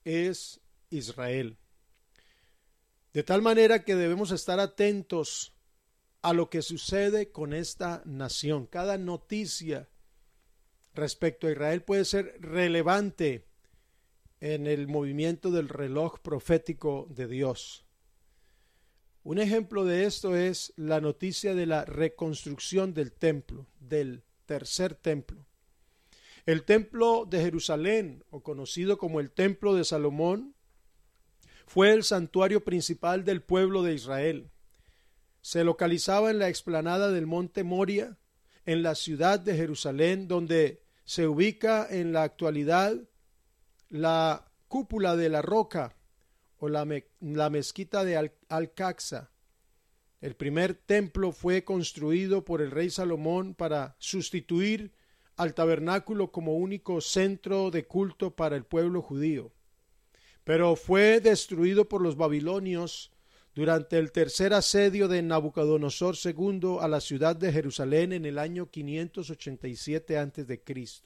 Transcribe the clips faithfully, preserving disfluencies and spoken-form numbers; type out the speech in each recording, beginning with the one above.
es Israel. De tal manera que debemos estar atentos a lo que sucede con esta nación. Cada noticia respecto a Israel puede ser relevante en el movimiento del reloj profético de Dios. Un ejemplo de esto es la noticia de la reconstrucción del templo, del tercer templo. El templo de Jerusalén, o conocido como el templo de Salomón, fue el santuario principal del pueblo de Israel. Se localizaba en la explanada del monte Moria, en la ciudad de Jerusalén, donde se ubica en la actualidad la cúpula de la roca o la, me, la mezquita de Al, Al-Aqsa. El primer templo fue construido por el rey Salomón para sustituir al tabernáculo como único centro de culto para el pueblo judío, pero fue destruido por los babilonios durante el tercer asedio de Nabucodonosor segundo a la ciudad de Jerusalén en el año quinientos ochenta y siete antes de Cristo.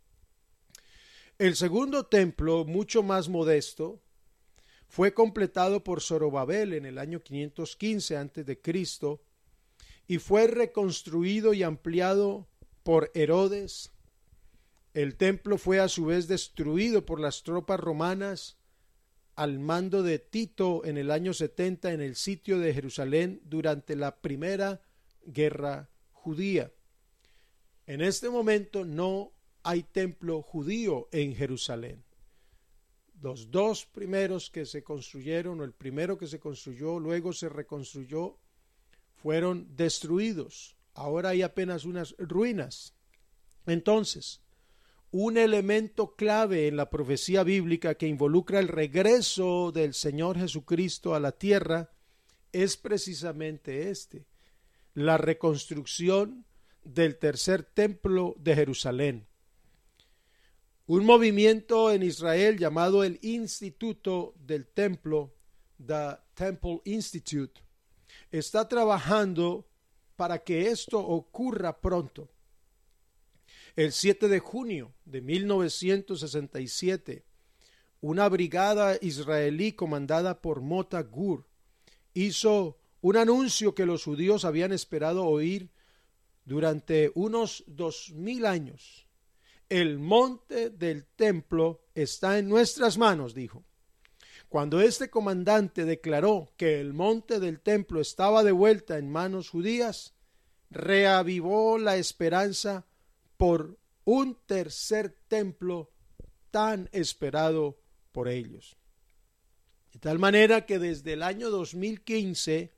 El segundo templo, mucho más modesto, fue completado por Zorobabel en el año quinientos quince antes de Cristo y fue reconstruido y ampliado por Herodes. El templo fue a su vez destruido por las tropas romanas al mando de Tito en el año setenta en el sitio de Jerusalén durante la primera guerra judía. En este momento no hay templo judío en Jerusalén. Los dos primeros que se construyeron, o el primero que se construyó, luego se reconstruyó, fueron destruidos. Ahora hay apenas unas ruinas. Entonces, un elemento clave en la profecía bíblica que involucra el regreso del Señor Jesucristo a la tierra es precisamente este: la reconstrucción del tercer templo de Jerusalén. Un movimiento en Israel llamado el Instituto del Templo, The Temple Institute, está trabajando para que esto ocurra pronto. El siete de junio de mil novecientos sesenta y siete, una brigada israelí comandada por Mota Gur hizo un anuncio que los judíos habían esperado oír durante unos dos mil años. El monte del templo está en nuestras manos, dijo. Cuando este comandante declaró que el monte del templo estaba de vuelta en manos judías, reavivó la esperanza por un tercer templo tan esperado por ellos. De tal manera que desde el año dos mil quince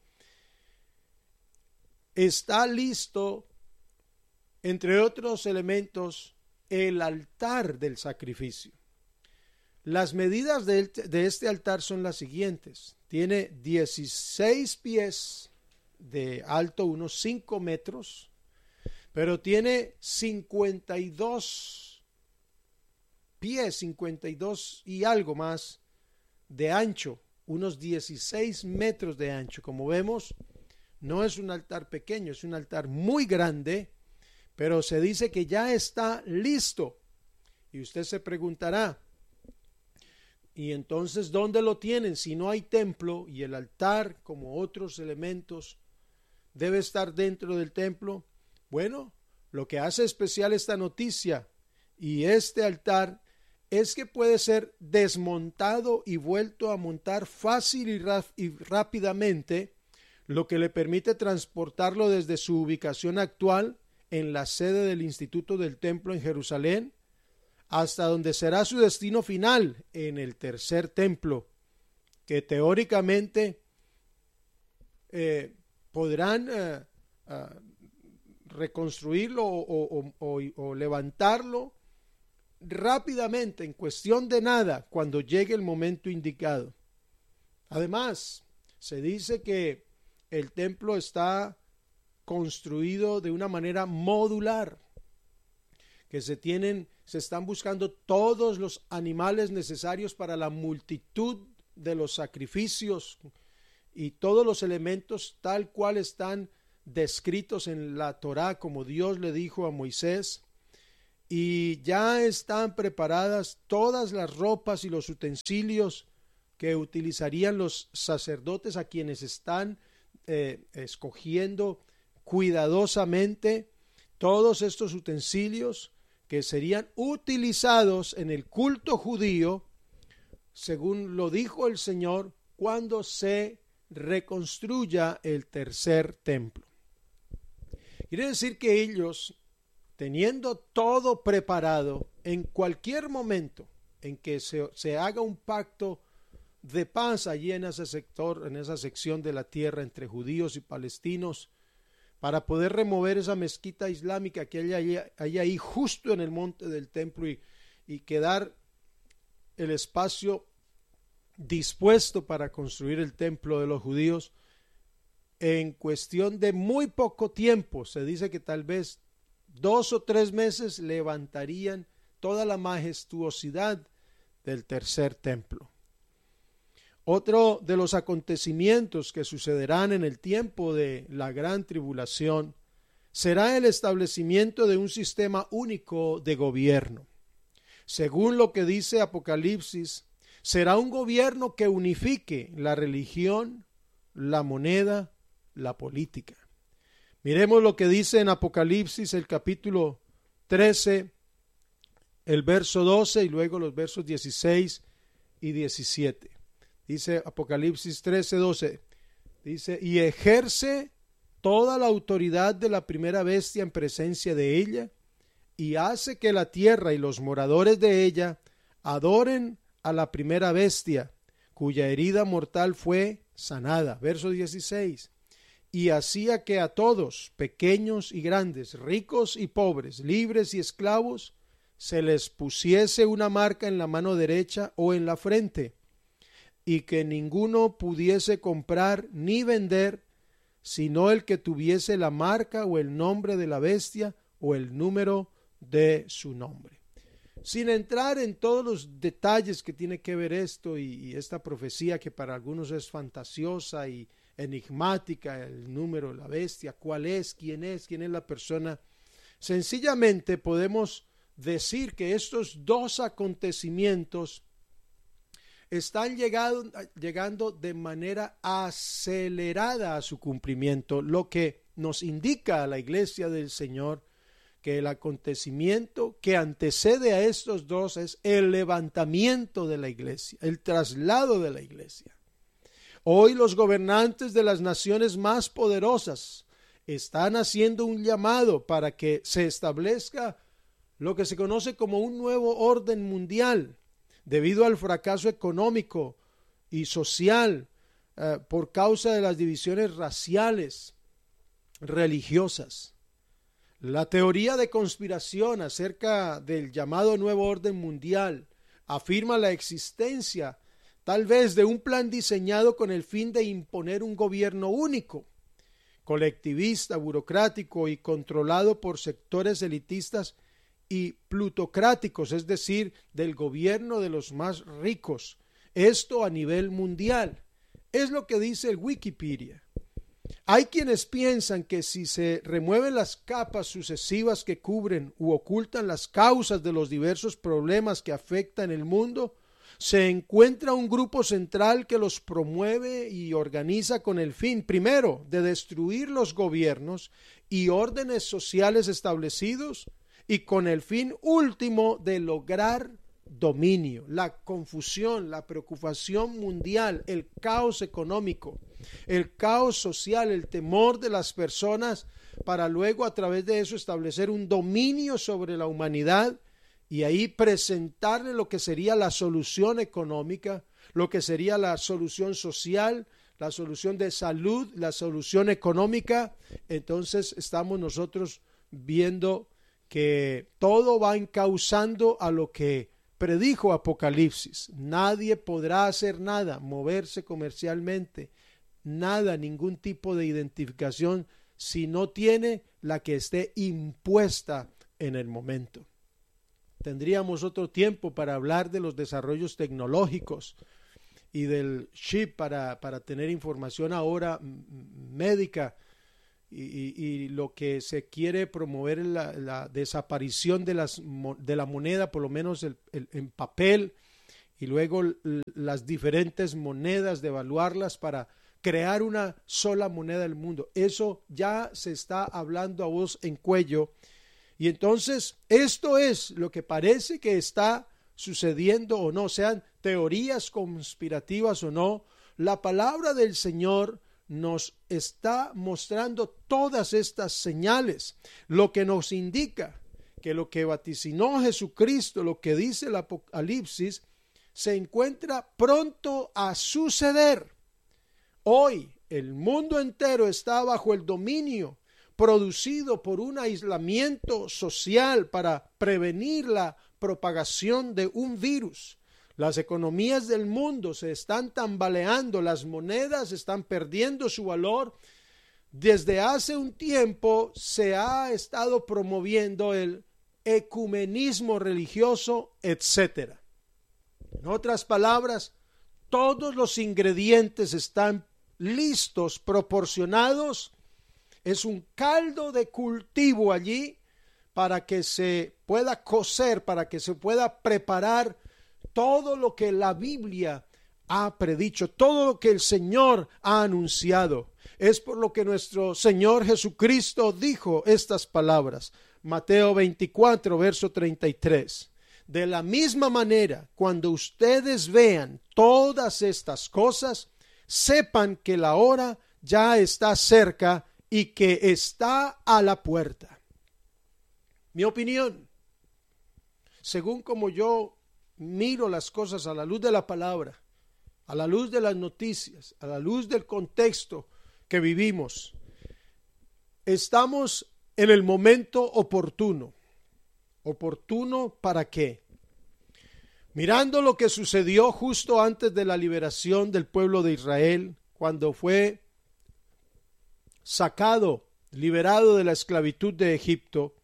está listo, entre otros elementos, el altar del sacrificio. Las medidas de, de este altar son las siguientes. Tiene dieciséis pies de alto, unos cinco metros, pero tiene cincuenta y dos pies, cincuenta y dos y algo más de ancho, unos dieciséis metros de ancho. Como vemos, no es un altar pequeño, es un altar muy grande, pero se dice que ya está listo. Y usted se preguntará, ¿y entonces dónde lo tienen? Si no hay templo y el altar, como otros elementos, debe estar dentro del templo. Bueno, lo que hace especial esta noticia y este altar es que puede ser desmontado y vuelto a montar fácil y, y rápidamente, lo que le permite transportarlo desde su ubicación actual en la sede del Instituto del Templo en Jerusalén hasta donde será su destino final, en el tercer templo, que teóricamente eh, podrán eh, uh, reconstruirlo o, o, o, o levantarlo rápidamente, en cuestión de nada, cuando llegue el momento indicado. Además, se dice que el templo está construido de una manera modular, que se tienen, se están buscando todos los animales necesarios para la multitud de los sacrificios y todos los elementos tal cual están descritos en la Torá, como Dios le dijo a Moisés. y ya están preparadas todas las ropas y los utensilios que utilizarían los sacerdotes, a quienes están eh, escogiendo cuidadosamente todos estos utensilios que serían utilizados en el culto judío, según lo dijo el Señor, cuando se reconstruya el tercer templo. Quiere decir que ellos, teniendo todo preparado, en cualquier momento en que se, se haga un pacto de paz allí en ese sector, en esa sección de la tierra entre judíos y palestinos, para poder remover esa mezquita islámica que hay, hay, hay ahí justo en el monte del templo y, y quedar el espacio dispuesto para construir el templo de los judíos, en cuestión de muy poco tiempo, se dice que tal vez dos o tres meses levantarían toda la majestuosidad del tercer templo. Otro de los acontecimientos que sucederán en el tiempo de la gran tribulación será el establecimiento de un sistema único de gobierno. Según lo que dice Apocalipsis, será un gobierno que unifique la religión, la moneda, la política. Miremos lo que dice en Apocalipsis el capítulo trece, el verso doce y luego los versos dieciséis y diecisiete. Dice Apocalipsis trece, doce, dice, y ejerce toda la autoridad de la primera bestia en presencia de ella, y hace que la tierra y los moradores de ella adoren a la primera bestia, cuya herida mortal fue sanada. Verso dieciséis, y hacía que a todos, pequeños y grandes, ricos y pobres, libres y esclavos, se les pusiese una marca en la mano derecha o en la frente, y que ninguno pudiese comprar ni vender, sino el que tuviese la marca o el nombre de la bestia o el número de su nombre. Sin entrar en todos los detalles que tiene que ver esto y, y esta profecía que para algunos es fantasiosa y enigmática, el número de la bestia, cuál es, quién es, quién es la persona, sencillamente podemos decir que estos dos acontecimientos están llegado, llegando de manera acelerada a su cumplimiento, lo que nos indica a la iglesia del Señor que el acontecimiento que antecede a estos dos es el levantamiento de la iglesia, el traslado de la iglesia. Hoy los gobernantes de las naciones más poderosas están haciendo un llamado para que se establezca lo que se conoce como un nuevo orden mundial, debido al fracaso económico y social eh, por causa de las divisiones raciales, religiosas. La teoría de conspiración acerca del llamado nuevo orden mundial afirma la existencia tal vez de un plan diseñado con el fin de imponer un gobierno único, colectivista, burocrático y controlado por sectores elitistas y plutocráticos, es decir, del gobierno de los más ricos. Esto a nivel mundial. Es lo que dice el Wikipedia. Hay quienes piensan que si se remueven las capas sucesivas que cubren u ocultan las causas de los diversos problemas que afectan el mundo, se encuentra un grupo central que los promueve y organiza con el fin, primero, de destruir los gobiernos y órdenes sociales establecidos, y con el fin último de lograr dominio, la confusión, la preocupación mundial, el caos económico, el caos social, el temor de las personas, para luego a través de eso establecer un dominio sobre la humanidad y ahí presentarle lo que sería la solución económica, lo que sería la solución social, la solución de salud, la solución económica. Entonces estamos nosotros viendo que todo va encauzando a lo que predijo Apocalipsis. Nadie podrá hacer nada, moverse comercialmente, nada, ningún tipo de identificación, si no tiene la que esté impuesta en el momento. Tendríamos otro tiempo para hablar de los desarrollos tecnológicos y del chip para, para tener información ahora médica y, y, y lo que se quiere promover es la, la desaparición de, las, de la moneda, por lo menos el, el, en papel, y luego l, las diferentes monedas, devaluarlas para crear una sola moneda del mundo. Eso ya se está hablando a voz en cuello. Y entonces esto es lo que parece que está sucediendo o no, sean teorías conspirativas o no. La palabra del Señor nos está mostrando todas estas señales, lo que nos indica que lo que vaticinó Jesucristo, lo que dice el Apocalipsis, se encuentra pronto a suceder. Hoy el mundo entero está bajo el dominio producido por un aislamiento social para prevenir la propagación de un virus. Las economías del mundo se están tambaleando, las monedas están perdiendo su valor. Desde hace un tiempo se ha estado promoviendo el ecumenismo religioso, etcétera. En otras palabras, todos los ingredientes están listos, proporcionados. Es un caldo de cultivo allí para que se pueda cocer, para que se pueda preparar todo lo que la Biblia ha predicho, todo lo que el Señor ha anunciado. Es por lo que nuestro Señor Jesucristo dijo estas palabras. Mateo veinticuatro, verso treinta y tres. De la misma manera, cuando ustedes vean todas estas cosas, sepan que la hora ya está cerca y que está a la puerta. Mi opinión, según como yo miro las cosas a la luz de la palabra, a la luz de las noticias, a la luz del contexto que vivimos, estamos en el momento oportuno. ¿Oportuno para qué? Mirando lo que sucedió justo antes de la liberación del pueblo de Israel, cuando fue sacado, liberado de la esclavitud de Egipto,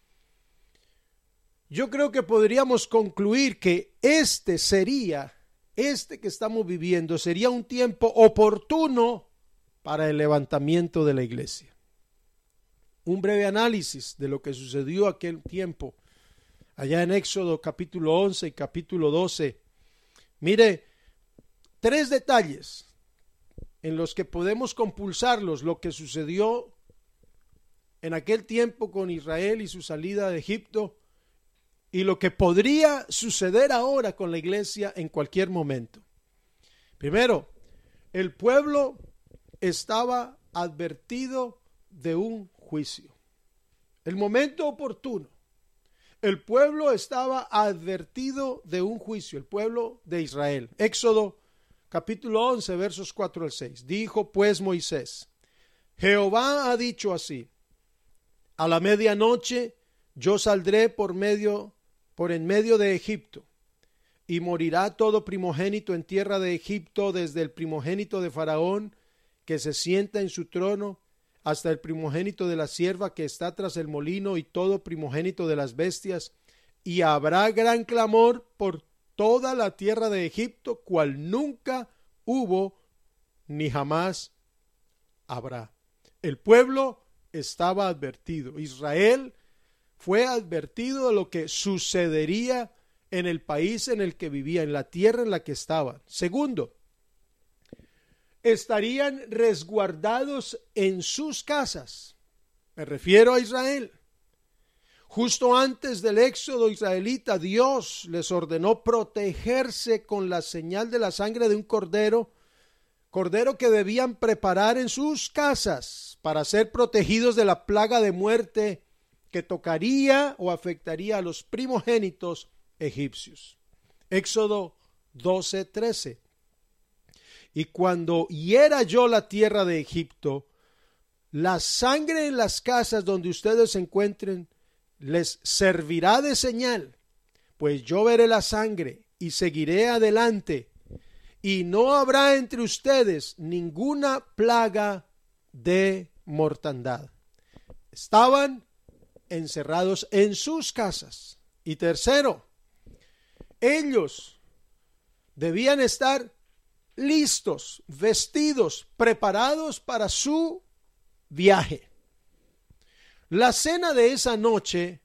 yo creo que podríamos concluir que este sería, este que estamos viviendo, sería un tiempo oportuno para el levantamiento de la iglesia. Un breve análisis de lo que sucedió aquel tiempo, allá en Éxodo capítulo once y capítulo doce. Mire, tres detalles en los que podemos compulsarlos, lo que sucedió en aquel tiempo con Israel y su salida de Egipto, y lo que podría suceder ahora con la iglesia en cualquier momento. Primero, el pueblo estaba advertido de un juicio. El momento oportuno. El pueblo estaba advertido de un juicio, el pueblo de Israel. Éxodo capítulo once, versos cuatro al seis. Dijo pues Moisés: Jehová ha dicho así: a la medianoche yo saldré por medio por en medio de Egipto, y morirá todo primogénito en tierra de Egipto, desde el primogénito de Faraón que se sienta en su trono, hasta el primogénito de la sierva que está tras el molino, y todo primogénito de las bestias, y habrá gran clamor por toda la tierra de Egipto, cual nunca hubo ni jamás habrá. El pueblo estaba advertido. Israel fue advertido de lo que sucedería en el país en el que vivía, en la tierra en la que estaban. Segundo, estarían resguardados en sus casas. Me refiero a Israel. Justo antes del éxodo israelita, Dios les ordenó protegerse con la señal de la sangre de un cordero, cordero que debían preparar en sus casas para ser protegidos de la plaga de muerte que tocaría o afectaría a los primogénitos egipcios. Éxodo doce, trece. Y cuando hiera yo la tierra de Egipto, la sangre en las casas donde ustedes se encuentren les servirá de señal, pues yo veré la sangre y seguiré adelante, y no habrá entre ustedes ninguna plaga de mortandad. Estaban encerrados en sus casas. Y tercero, ellos debían estar listos, vestidos, preparados para su viaje. La cena de esa noche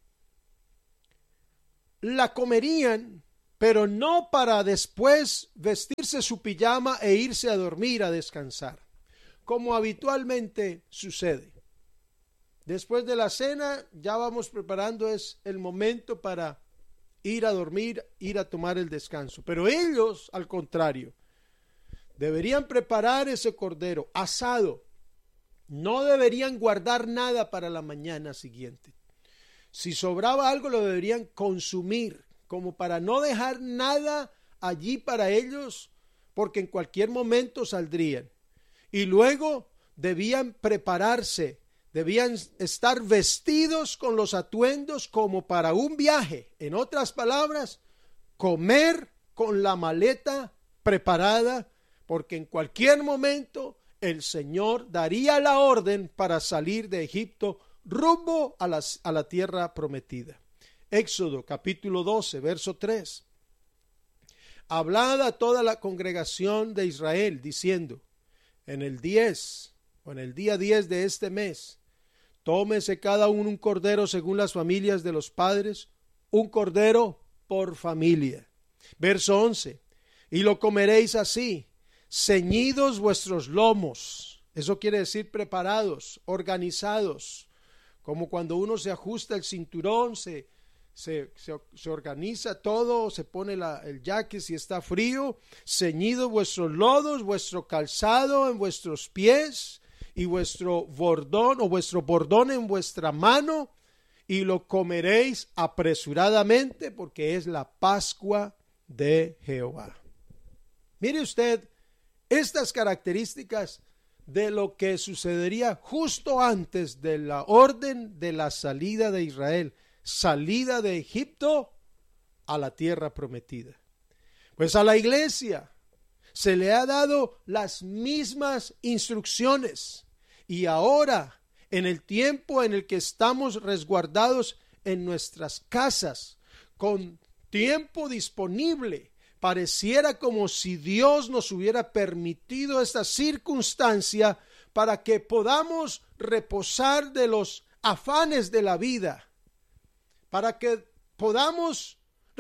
la comerían, pero no para después vestirse su pijama e irse a dormir a descansar, como habitualmente sucede. Después de la cena ya vamos preparando, es el momento para ir a dormir, ir a tomar el descanso. Pero ellos, al contrario, deberían preparar ese cordero asado. No deberían guardar nada para la mañana siguiente. Si sobraba algo lo deberían consumir, como para no dejar nada allí para ellos, porque en cualquier momento saldrían. Y luego debían prepararse, debían estar vestidos con los atuendos como para un viaje. En otras palabras, comer con la maleta preparada, porque en cualquier momento el Señor daría la orden para salir de Egipto rumbo a, las, a la tierra prometida. Éxodo capítulo doce, verso tres. Hablad a toda la congregación de Israel, diciendo: en el diez o en el día diez de este mes, tómese cada uno un cordero según las familias de los padres, un cordero por familia. Verso once. Y lo comeréis así, ceñidos vuestros lomos. Eso quiere decir preparados, organizados, como cuando uno se ajusta el cinturón, se, se, se, se organiza todo, se pone la, el jaque si está frío, ceñidos vuestros lodos, vuestro calzado en vuestros pies y vuestro bordón o vuestro bordón en vuestra mano, y lo comeréis apresuradamente, porque es la Pascua de Jehová. Mire usted estas características de lo que sucedería justo antes de la orden de la salida de Israel, salida de Egipto a la tierra prometida. Pues a la iglesia se le ha dado las mismas instrucciones, y ahora, en el tiempo en el que estamos resguardados en nuestras casas, con tiempo disponible, pareciera como si Dios nos hubiera permitido esta circunstancia para que podamos reposar de los afanes de la vida, para que podamos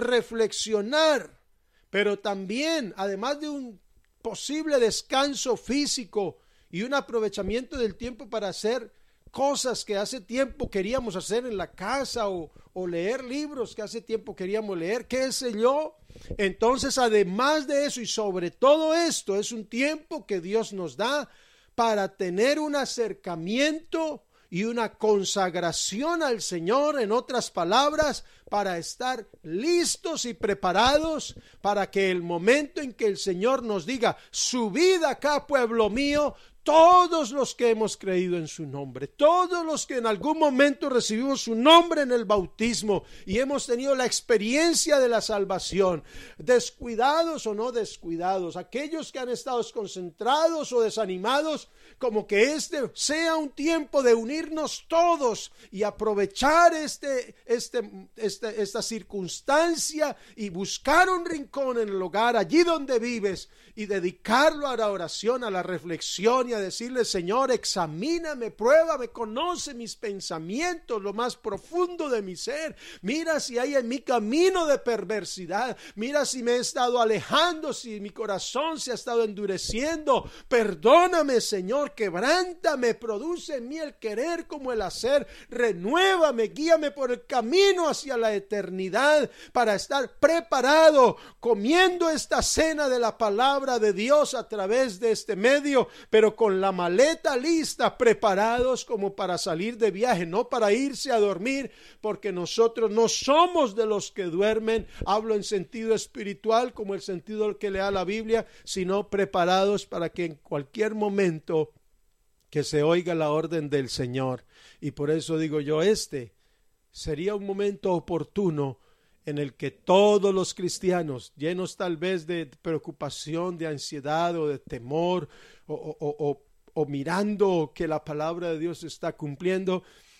reflexionar, pero también, además de un posible descanso físico y un aprovechamiento del tiempo para hacer cosas que hace tiempo queríamos hacer en la casa, o, o leer libros que hace tiempo queríamos leer, qué sé yo. Entonces, además de eso y sobre todo esto, es un tiempo que Dios nos da para tener un acercamiento y una consagración al Señor, en otras palabras, para estar listos y preparados para que el momento en que el Señor nos diga: subid acá, pueblo mío, todos los que hemos creído en su nombre, todos los que en algún momento recibimos su nombre en el bautismo y hemos tenido la experiencia de la salvación, descuidados o no descuidados, aquellos que han estado desconcentrados o desanimados, como que este sea un tiempo de unirnos todos y aprovechar este, este, este, esta circunstancia y buscar un rincón en el hogar, allí donde vives, y dedicarlo a la oración, a la reflexión, y a decirle: Señor, examíname, pruébame, conoce mis pensamientos, lo más profundo de mi ser. Mira si hay en mi camino de perversidad. Mira si me he estado alejando, si mi corazón se ha estado endureciendo. Perdóname, Señor, quebrántame, produce en mí el querer como el hacer. Renuévame, guíame por el camino hacia la eternidad, para estar preparado, comiendo esta cena de la palabra de Dios a través de este medio, pero con la maleta lista, preparados como para salir de viaje, no para irse a dormir, porque nosotros no somos de los que duermen. Hablo en sentido espiritual, como el sentido que le da la Biblia, sino preparados para que en cualquier momento que se oiga la orden del Señor. Y por eso digo yo, este sería un momento oportuno en el que todos los cristianos, llenos tal vez de preocupación, de ansiedad o de temor, o, o, o, o mirando que la palabra de Dios se está cumpliendo,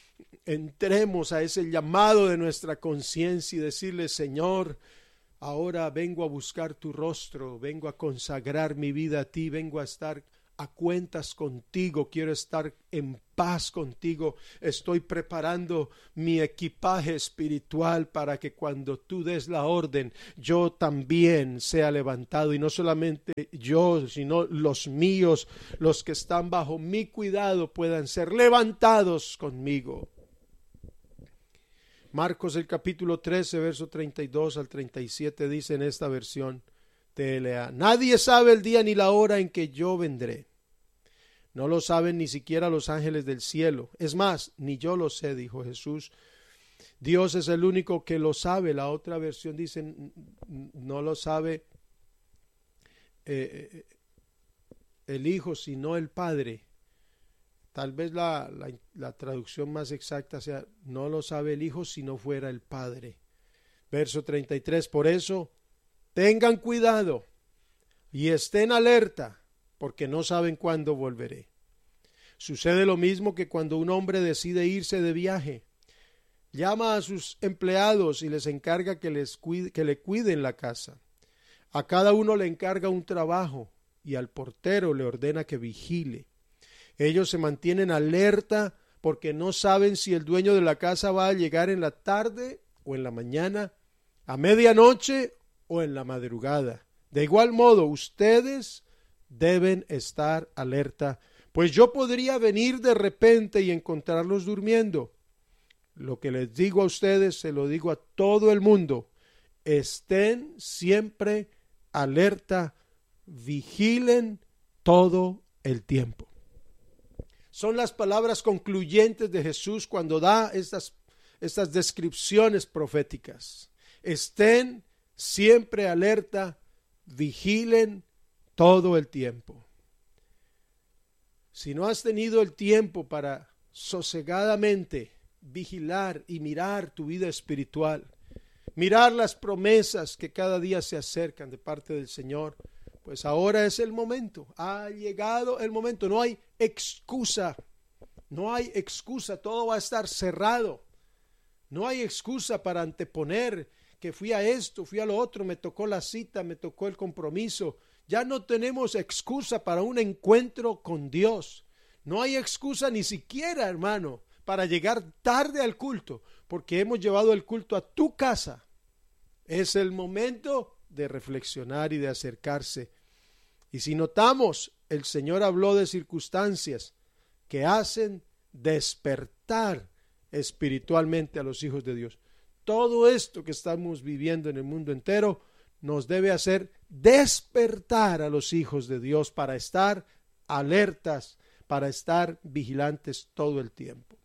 entremos a ese llamado de nuestra conciencia y decirle: Señor, ahora vengo a buscar tu rostro, vengo a consagrar mi vida a ti, vengo a estar a cuentas contigo, quiero estar en paz contigo, estoy preparando mi equipaje espiritual para que cuando tú des la orden, yo también sea levantado, y no solamente yo, sino los míos, los que están bajo mi cuidado, puedan ser levantados conmigo. Marcos el capítulo trece, verso treinta y dos al treinta y siete dice en esta versión T L A: nadie sabe el día ni la hora en que yo vendré. No lo saben ni siquiera los ángeles del cielo. Es más, ni yo lo sé, dijo Jesús. Dios es el único que lo sabe. La otra versión dice, no lo sabe eh, el Hijo, sino el Padre. Tal vez la, la, la traducción más exacta sea, no lo sabe el Hijo si no fuera el Padre. Verso treinta y tres, por eso, tengan cuidado y estén alerta, porque no saben cuándo volveré. Sucede lo mismo que cuando un hombre decide irse de viaje. Llama a sus empleados y les encarga que, les cuide, que le cuiden la casa. A cada uno le encarga un trabajo y al portero le ordena que vigile. Ellos se mantienen alerta porque no saben si el dueño de la casa va a llegar en la tarde o en la mañana, a medianoche o en la madrugada. De igual modo, ustedes deben estar alerta, pues yo podría venir de repente y encontrarlos durmiendo. Lo que les digo a ustedes, se lo digo a todo el mundo. Estén siempre alerta, vigilen todo el tiempo. Son las palabras concluyentes de Jesús cuando da estas, estas descripciones proféticas. Estén siempre alerta, vigilen todo el tiempo. Si no has tenido el tiempo para sosegadamente vigilar y mirar tu vida espiritual, mirar las promesas que cada día se acercan de parte del Señor, pues ahora es el momento, ha llegado el momento, no hay excusa, no hay excusa, todo va a estar cerrado, no hay excusa para anteponer que fui a esto, fui a lo otro, me tocó la cita, me tocó el compromiso. Ya no tenemos excusa para un encuentro con Dios, no hay excusa ni siquiera, hermano, para llegar tarde al culto, porque hemos llevado el culto a tu casa. Es el momento de reflexionar y de acercarse. Y si notamos, el Señor habló de circunstancias que hacen despertar espiritualmente a los hijos de Dios. Todo esto que estamos viviendo en el mundo entero nos debe hacer despertar a los hijos de Dios para estar alertas, para estar vigilantes todo el tiempo.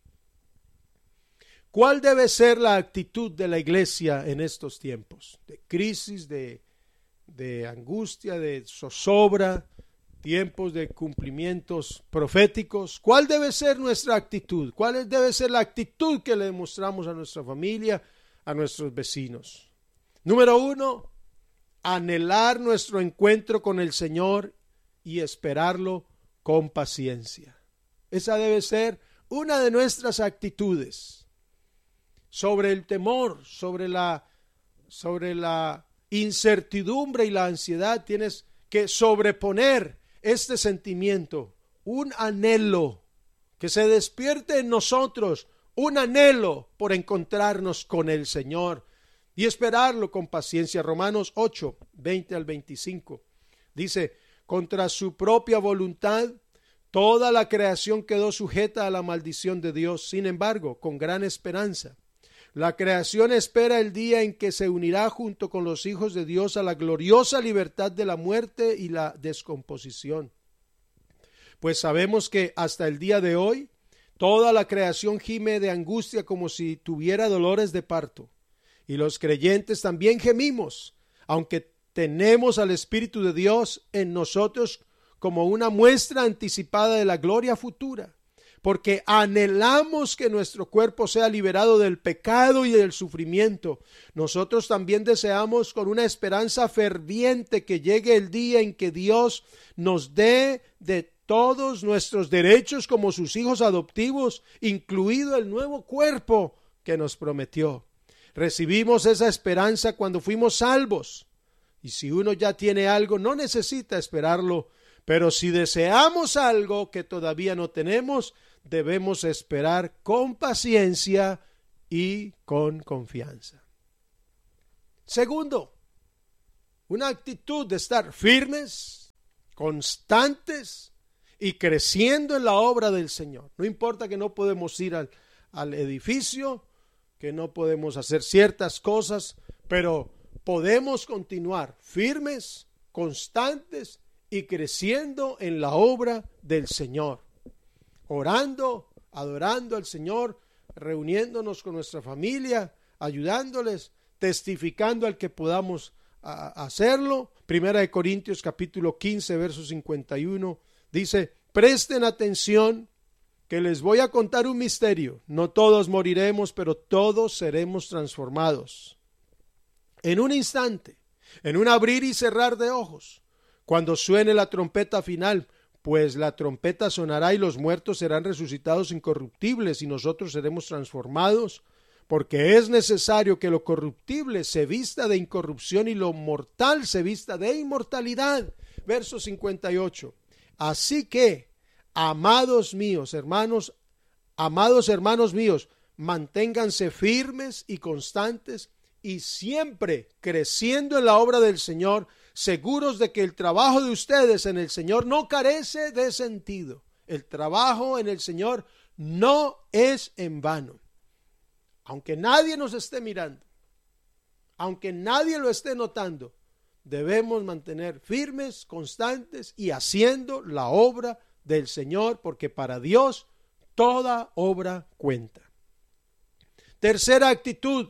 ¿Cuál debe ser la actitud de la iglesia en estos tiempos de crisis, de, de angustia, de zozobra, tiempos de cumplimientos proféticos? ¿Cuál debe ser nuestra actitud? ¿Cuál debe ser la actitud que le demostramos a nuestra familia, a nuestros vecinos? Número uno, anhelar nuestro encuentro con el Señor y esperarlo con paciencia. Esa debe ser una de nuestras actitudes. Sobre el temor, sobre la, sobre la incertidumbre y la ansiedad, tienes que sobreponer este sentimiento, un anhelo, que se despierte en nosotros, un anhelo por encontrarnos con el Señor y esperarlo con paciencia. Romanos ocho, veinte al veinticinco, dice, contra su propia voluntad, toda la creación quedó sujeta a la maldición de Dios. Sin embargo, con gran esperanza, la creación espera el día en que se unirá junto con los hijos de Dios a la gloriosa libertad de la muerte y la descomposición. Pues sabemos que hasta el día de hoy, toda la creación gime de angustia como si tuviera dolores de parto. Y los creyentes también gemimos, aunque tenemos al Espíritu de Dios en nosotros como una muestra anticipada de la gloria futura. Porque anhelamos que nuestro cuerpo sea liberado del pecado y del sufrimiento. Nosotros también deseamos con una esperanza ferviente que llegue el día en que Dios nos dé de todos nuestros derechos como sus hijos adoptivos, incluido el nuevo cuerpo que nos prometió. Recibimos esa esperanza cuando fuimos salvos. Y si uno ya tiene algo, no necesita esperarlo Pero si deseamos algo que todavía no tenemos, debemos esperar con paciencia y con confianza. Segundo, una actitud de estar firmes, constantes y creciendo en la obra del Señor. No importa que no podemos ir al, al edificio, que no podemos hacer ciertas cosas, pero podemos continuar firmes, constantes y creciendo en la obra del Señor. Orando, adorando al Señor, reuniéndonos con nuestra familia, ayudándoles, testificando al que podamos a, hacerlo. Primera de Corintios capítulo quince, verso cincuenta y uno, dice: presten atención, que les voy a contar un misterio. No todos moriremos, pero todos seremos transformados. En un instante, en un abrir y cerrar de ojos, cuando suene la trompeta final, pues la trompeta sonará y los muertos serán resucitados incorruptibles y nosotros seremos transformados, porque es necesario que lo corruptible se vista de incorrupción y lo mortal se vista de inmortalidad. Verso cincuenta y ocho. Así que, amados míos, hermanos, amados hermanos míos, manténganse firmes y constantes y siempre creciendo en la obra del Señor, seguros de que el trabajo de ustedes en el Señor no carece de sentido. El trabajo en el Señor no es en vano. Aunque nadie nos esté mirando, aunque nadie lo esté notando, debemos mantener firmes, constantes y haciendo la obra del Señor, porque para Dios toda obra cuenta. Tercera actitud,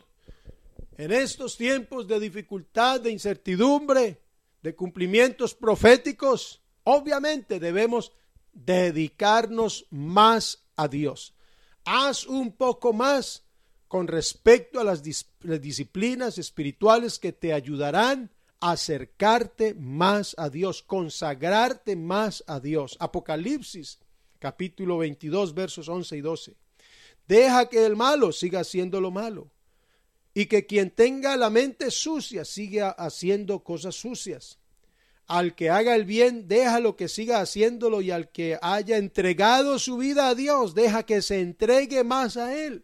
en estos tiempos de dificultad, de incertidumbre, de cumplimientos proféticos, obviamente debemos dedicarnos más a Dios. Haz un poco más con respecto a las, dis- las disciplinas espirituales que te ayudarán a acercarte más a Dios, consagrarte más a Dios. Apocalipsis, capítulo veintidós, versos once y doce. Deja que el malo siga haciendo lo malo, y que quien tenga la mente sucia siga haciendo cosas sucias. Al que haga el bien, déjalo que siga haciéndolo, y al que haya entregado su vida a Dios, deja que se entregue más a Él.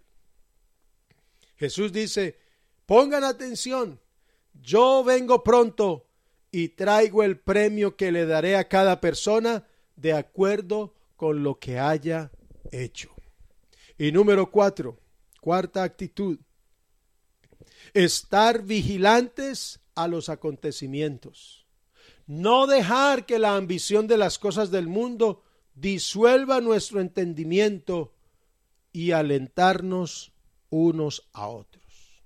Jesús dice: pongan atención, yo vengo pronto y traigo el premio que le daré a cada persona de acuerdo con lo que haya hecho. Y número cuatro, cuarta actitud, estar vigilantes a los acontecimientos. No dejar que la ambición de las cosas del mundo disuelva nuestro entendimiento y alentarnos unos a otros.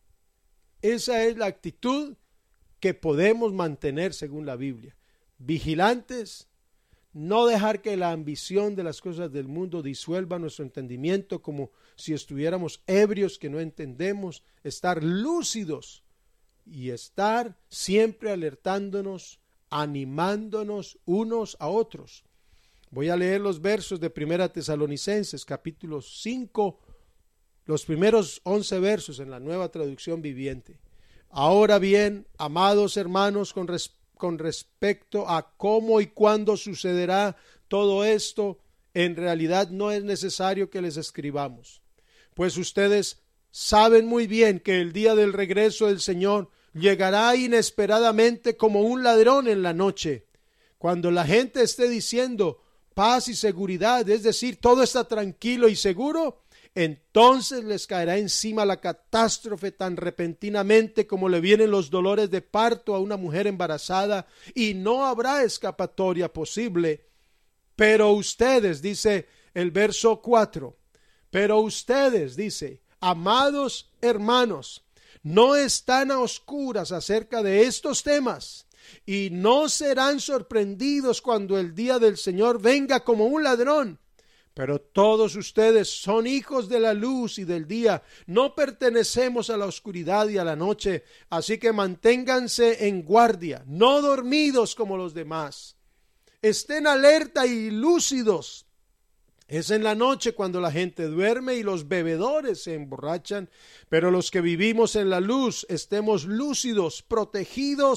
Esa es la actitud que podemos mantener según la Biblia. Vigilantes, no dejar que la ambición de las cosas del mundo disuelva nuestro entendimiento como si estuviéramos ebrios que no entendemos, estar lúcidos y estar siempre alertándonos, animándonos unos a otros. Voy a leer los versos de Primera Tesalonicenses, capítulo cinco, los primeros once versos en la Nueva Traducción Viviente. Ahora bien, amados hermanos, con, res, con respecto a cómo y cuándo sucederá todo esto, en realidad no es necesario que les escribamos, pues ustedes saben muy bien que el día del regreso del Señor llegará inesperadamente como un ladrón en la noche, cuando la gente esté diciendo paz y seguridad, es decir, todo está tranquilo y seguro. Entonces les caerá encima la catástrofe tan repentinamente como le vienen los dolores de parto a una mujer embarazada, y no habrá escapatoria posible. Pero ustedes, dice el verso cuatro, pero ustedes, dice, amados hermanos, no están a oscuras acerca de estos temas, y no serán sorprendidos cuando el día del Señor venga como un ladrón. Pero todos ustedes son hijos de la luz y del día, no pertenecemos a la oscuridad y a la noche, así que manténganse en guardia, no dormidos como los demás. Estén alerta y lúcidos. Es en la noche cuando la gente duerme y los bebedores se emborrachan, pero los que vivimos en la luz estemos lúcidos, protegidos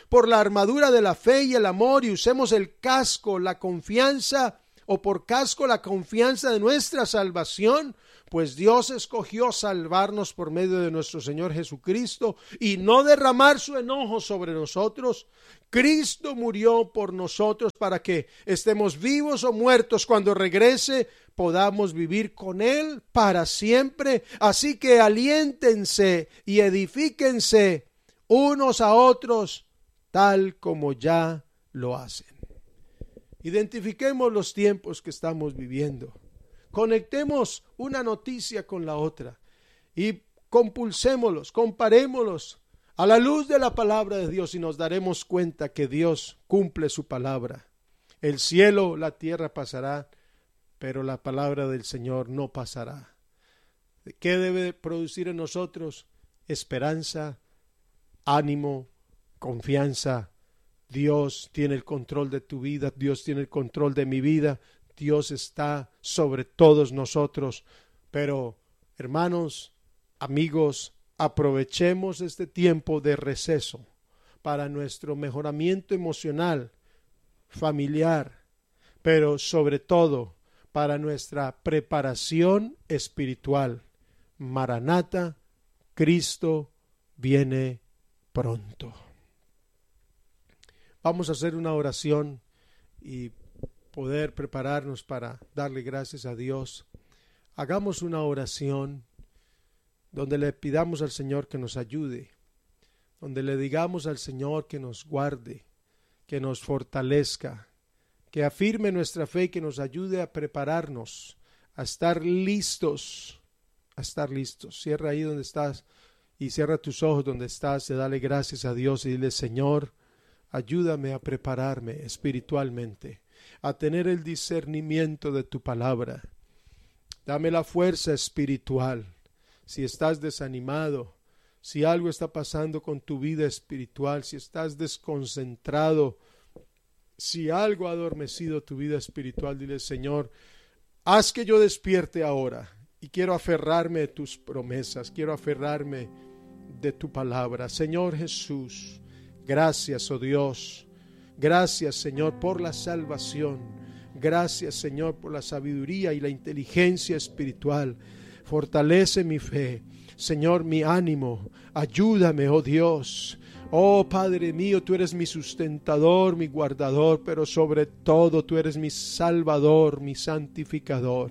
por la armadura de la fe y el amor y usemos el casco, la confianza, o por casco la confianza de nuestra salvación, pues Dios escogió salvarnos por medio de nuestro Señor Jesucristo y no derramar su enojo sobre nosotros. Cristo murió por nosotros para que estemos vivos o muertos cuando regrese, podamos vivir con Él para siempre. Así que aliéntense y edifíquense unos a otros, tal como ya lo hacen. Identifiquemos los tiempos que estamos viviendo. Conectemos una noticia con la otra y compulsémoslos, comparémoslos a la luz de la palabra de Dios y nos daremos cuenta que Dios cumple su palabra. El cielo, la tierra pasará, pero la palabra del Señor no pasará. ¿Qué debe producir en nosotros? Esperanza, ánimo, confianza. Dios tiene el control de tu vida, Dios tiene el control de mi vida, Dios está sobre todos nosotros. Pero, hermanos, amigos, aprovechemos este tiempo de receso para nuestro mejoramiento emocional, familiar, pero sobre todo para nuestra preparación espiritual. Maranata, Cristo viene pronto. Vamos a hacer una oración y poder prepararnos para darle gracias a Dios. Hagamos una oración donde le pidamos al Señor que nos ayude, donde le digamos al Señor que nos guarde, que nos fortalezca, que afirme nuestra fe y que nos ayude a prepararnos, a estar listos, a estar listos. Cierra ahí donde estás y cierra tus ojos donde estás y dale gracias a Dios y dile: Señor, ayúdame a prepararme espiritualmente, a tener el discernimiento de tu palabra. Dame la fuerza espiritual. Si estás desanimado, si algo está pasando con tu vida espiritual, si estás desconcentrado, si algo ha adormecido tu vida espiritual, dile: Señor, haz que yo despierte ahora y quiero aferrarme de tus promesas, quiero aferrarme de tu palabra. Señor Jesús, gracias, oh Dios. Gracias, Señor, por la salvación. Gracias, Señor, por la sabiduría y la inteligencia espiritual. Fortalece mi fe, Señor, mi ánimo. Ayúdame, oh Dios. Oh Padre mío, tú eres mi sustentador, mi guardador, pero sobre todo tú eres mi salvador, mi santificador.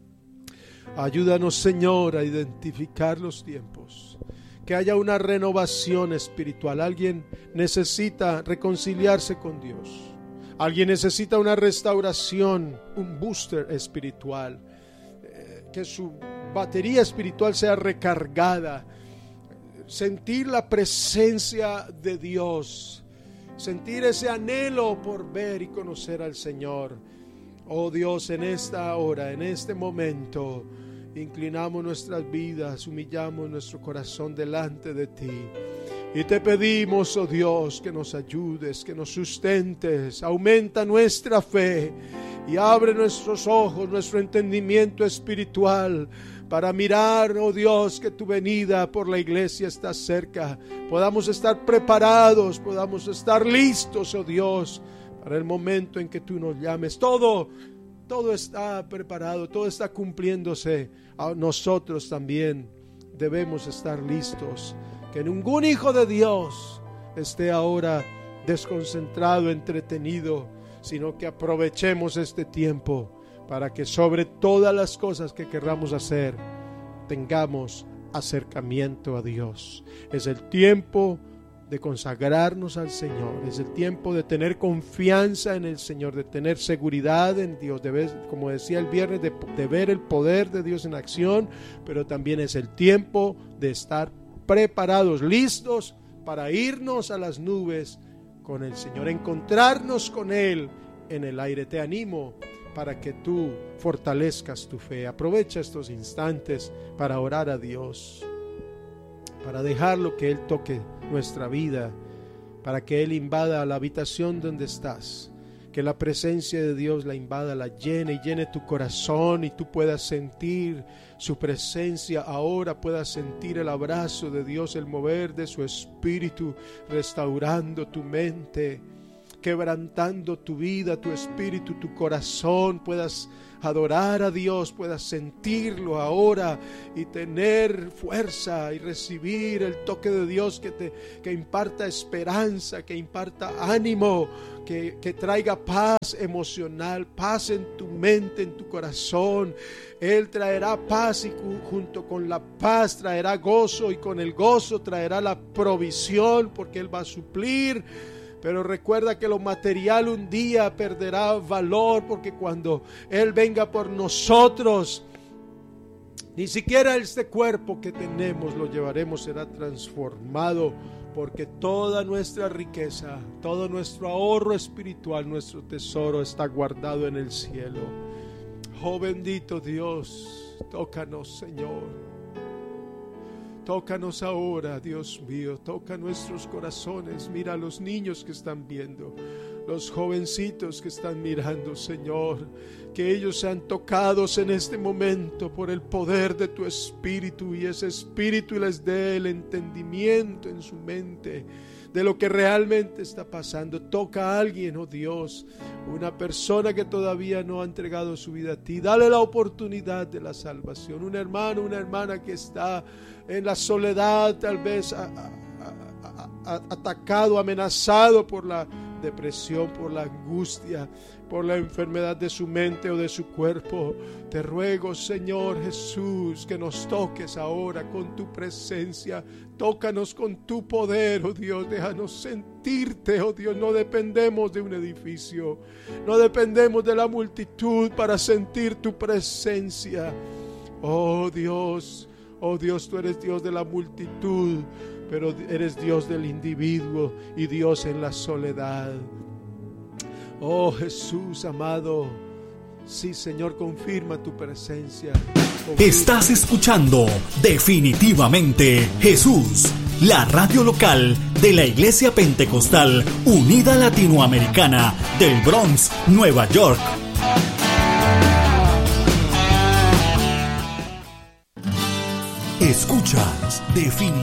Ayúdanos, Señor, a identificar los tiempos. Que haya una renovación espiritual. Alguien necesita reconciliarse con Dios. Alguien necesita una restauración, un booster espiritual. Eh, que su batería espiritual sea recargada. Sentir la presencia de Dios. Sentir ese anhelo por ver y conocer al Señor. Oh Dios, en esta hora, en este momento, inclinamos nuestras vidas, humillamos nuestro corazón delante de ti y te pedimos, oh Dios, que nos ayudes, que nos sustentes, aumenta nuestra fe y abre nuestros ojos, nuestro entendimiento espiritual para mirar, oh Dios, que tu venida por la iglesia está cerca, podamos estar preparados, podamos estar listos, oh Dios, para el momento en que tú nos llames. Todo Todo está preparado, todo está cumpliéndose. A nosotros también debemos estar listos. Que ningún hijo de Dios esté ahora desconcentrado, entretenido, sino que aprovechemos este tiempo para que sobre todas las cosas que querramos hacer, tengamos acercamiento a Dios. Es el tiempo de consagrarnos al Señor, es el tiempo de tener confianza en el Señor, de tener seguridad en Dios, de ver, como decía el viernes, de, de ver el poder de Dios en acción, pero también es el tiempo de estar preparados, listos para irnos a las nubes con el Señor, encontrarnos con Él en el aire. Te animo para que tú fortalezcas tu fe. Aprovecha estos instantes para orar a Dios, para dejarlo que Él toque nuestra vida, para que Él invada la habitación donde estás, Que la presencia de Dios la invada, la llene y llene tu corazón y tú puedas sentir su presencia ahora, puedas sentir el abrazo de Dios, el mover de su espíritu, restaurando tu mente, quebrantando tu vida, tu espíritu, tu corazón, puedas adorar a Dios, puedas sentirlo ahora y tener fuerza y recibir el toque de Dios que te que imparta esperanza, que imparta ánimo, que, que traiga paz emocional, paz en tu mente, en tu corazón. Él traerá paz y junto con la paz traerá gozo y con el gozo traerá la provisión, porque Él va a suplir. Pero recuerda que lo material un día perderá valor, porque cuando Él venga por nosotros, ni siquiera este cuerpo que tenemos lo llevaremos, será transformado, porque toda nuestra riqueza, todo nuestro ahorro espiritual, nuestro tesoro está guardado en el cielo. Oh bendito Dios, tócanos, Señor. Tócanos ahora, Dios mío, toca nuestros corazones. Mira a los niños que están viendo, los jovencitos que están mirando, Señor, que ellos sean tocados en este momento por el poder de tu Espíritu, y ese Espíritu les dé el entendimiento en su mente de lo que realmente está pasando. Toca a alguien, oh Dios, una persona que todavía no ha entregado su vida a ti, dale la oportunidad de la salvación. Un hermano, una hermana que está en la soledad, tal vez a, a, a, a, atacado, amenazado por la depresión, por la angustia, por la enfermedad de su mente o de su cuerpo. Te ruego, Señor Jesús, que nos toques ahora con tu presencia. Tócanos con tu poder, oh Dios. Déjanos sentirte, oh Dios. No dependemos de un edificio, no dependemos de la multitud para sentir tu presencia. Oh Dios, oh Dios, tú eres Dios de la multitud, pero eres Dios del individuo y Dios en la soledad. Oh Jesús amado, sí, Señor, confirma tu presencia. Confirma. Estás escuchando Definitivamente Jesús, la radio local de la Iglesia Pentecostal Unida Latinoamericana del Bronx, Nueva York. Escuchas Definitivamente.